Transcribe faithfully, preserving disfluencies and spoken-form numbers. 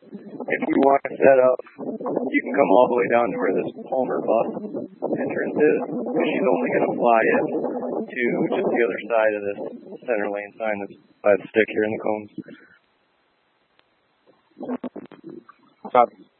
if you want to set up, you can come all the way down to where this Palmer bus entrance is, but she's only going to fly it to just the other side of this center lane sign that's by the stick here in the cones. Copy.